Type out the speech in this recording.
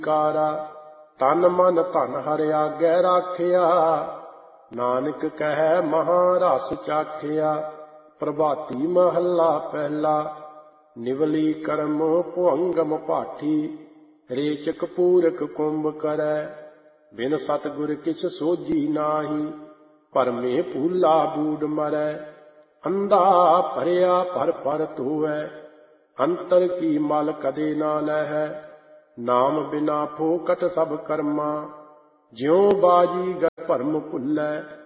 ਕਾਰਾ। ਤਨ ਮਨ ਧਨ ਹਰਿ ਆਗੈ ਰਾਖਿਆ, ਨਾਨਕ ਕਹਿ ਮਹਾਂ ਰਸ ਚਾਖਿਆ। ਪ੍ਰਭਾਤੀ ਮਹੱਲਾ ਪਹਿਲਾ। ਨਿਵਲੀ ਕਰਮ ਭੁਅੰਗਮ ਭਾਠੀ, ਰੇਚਕ ਪੂਰਕ ਕੁੰਭ ਕਰੈ। ਬਿਨ ਸਤਿਗੁਰ ਕਿਛ ਸੋਝੀ ਨਾਹੀ, ਭਰਮੇ ਭੂਲਾ ਬੂਡ ਮਰੈ। ਅੰਧਾ ਭਰਿਆ ਭਰ ਭਰ ਧੋਵੈ, ਅੰਤਰ ਕੀ ਮਲ ਕਦੇ ਨਾ ਲਹੈ। ਨਾਮ ਬਿਨਾ ਫੋਕਟ ਸਭ ਕਰਮਾ, ਜਿਉ ਬਾਜੀਗਰ ਭਰਮ ਭੁੱਲੈ।